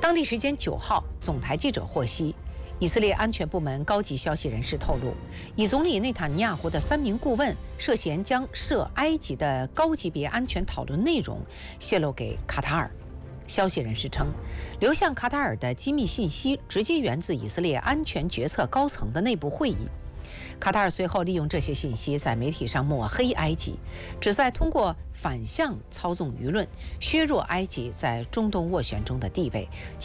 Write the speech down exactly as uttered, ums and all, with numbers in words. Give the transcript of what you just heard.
当地时间九号，总台记者获悉，以色列安全部门高级消息人士透露，以总理内塔尼亚胡的三名顾问涉嫌将涉埃及的高级别安全讨论内容泄露给卡塔尔。消息人士称，流向卡塔尔的机密信息直接源自以色列安全决策高层的内部会议。卡塔尔随后利用这些信息在媒体上抹黑埃及，旨在通过反向操纵舆论，削弱埃及在中东斡旋中的地位，进